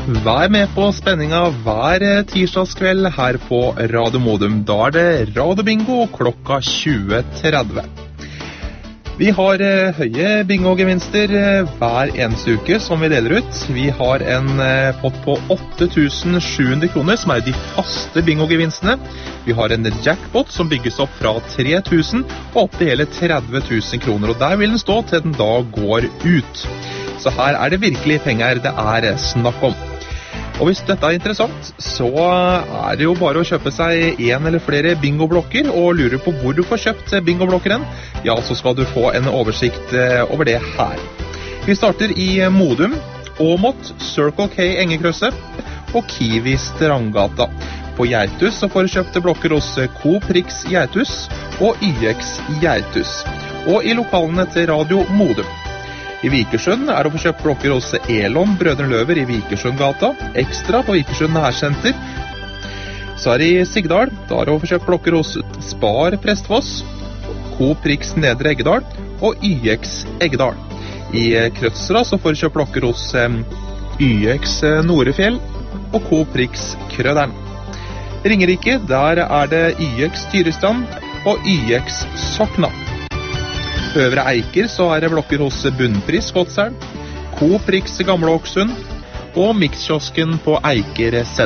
Vær med på spenninga hver tirsdagskveld her på Radio Modum. Da er det radiobingo klokka 20:30. Vi har høye bingogevinster hver eneste uke som vi deler ut. Vi har en pott på 8.700 kroner som er de faste bingogevinstene. Vi har en jackpot som bygges opp fra 3.000 og opp til hele 30.000 kroner. Og der vil den stå til den da går ut. Så her er det virkelig penger det er snakk om. Og hvis dette er interessant, så er det jo bare å kjøpe seg en eller flere bingoblokker, og lurer på hvor du får kjøpt bingoblokkeren, ja, så skal du få en oversikt over det her. Vi starter i Modum, Åmot, Circle K Engekrøsset og Kiwi Strandgata. På Gjertus så får du kjøpt blokker hos Coop Rix Gjertus og YX Gjertus. Og i lokalene til Radio Modum. I Vikersund er det å få kjøpt blokker hos Elon Brødrene Løver i Vikersundgata, Ekstra på Vikersund Nærsenter. Så er det i Sigdal, da er det å få kjøpt blokker hos Spar Prestfoss, Coop Rix Nedre Eggedal og YX Eggedal. I Krødsra så får du kjøpt blokker hos YX Norefjell og Coop Rix Krøderen. Ringerike, der er det YX Tyrestrand og YX Sokna. Øvre Eiker så er det blokker hos Bunnpris Skotselv, Coop Rix Gamle Åksund og Mixkiosken på Eiker